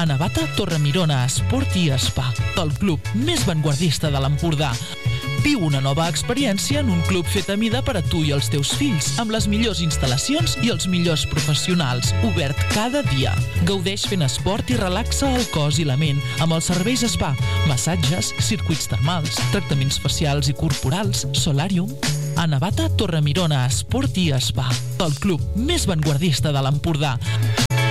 A Navata Torremirona Esport i Spa, el club més vanguardista de l'Empordà. Viu una nova experiència en un club fet a mida per a tu i els teus fills, amb les millors instal·lacions i els millors professionals, obert cada dia. Gaudeix fent esport i relaxa el cos i la ment, amb els serveis spa, massatges, circuits termals, tractaments facials i corporals, solàrium. A Navata Torremirona Esport i Spa, el club més vanguardista de l'Empordà.